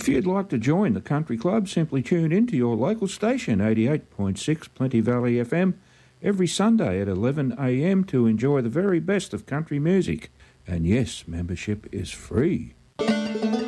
If you'd like to join the Country Club, simply tune in to your local station, 88.6 Plenty Valley FM, every Sunday at 11 a.m. to enjoy the very best of country music. And yes, membership is free.